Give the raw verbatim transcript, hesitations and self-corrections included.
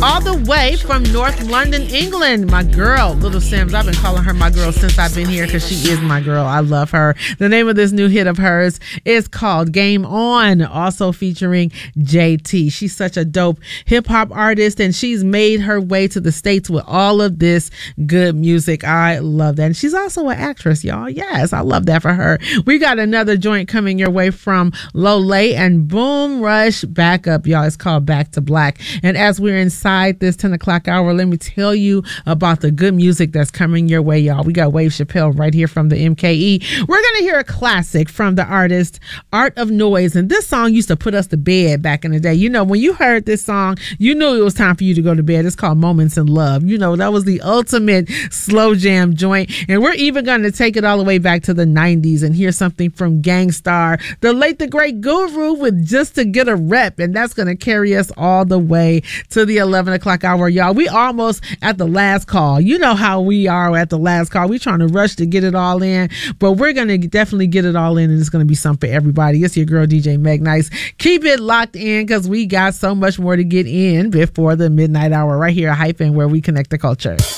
all the way from North London, England. My girl, Little Sims. I've been calling her my girl since I've been here because she is my girl. I love her. The name of this new hit of hers is called Game On, also featuring J T. She's such a dope hip hop artist, and she's made her way to the States with all of this good music. I love that. And she's also an actress, y'all. Yes, I love that for her. We got another joint coming your way from Lolay and Boom Rush Backup, y'all. It's called Back to Black. And as we're inside this ten o'clock hour, let me tell you about the good music that's coming your way, y'all. We got Wave Chappelle right here from the M K E. We're going to hear a classic from the artist Art of Noise. And this song used to put us to bed back in the day. You know, when you heard this song, you knew it was time for you to go to bed. It's called Moments in Love. You know, that was the ultimate slow jam joint. And we're even going to take it all the way back to the nineties and hear something from Gang Starr, the late, the great Guru, with Just to Get a Rep. And that's going to carry us all the way to the eleven o'clock hour, y'all. We almost at the last call. You know how we are at the last call. We trying to rush to get it all in, but we're going to definitely get it all in, and it's going to be something for everybody. It's your girl, D J Meg Nice. Keep it locked in because we got so much more to get in before the midnight hour right here at Hype In, where we connect the culture.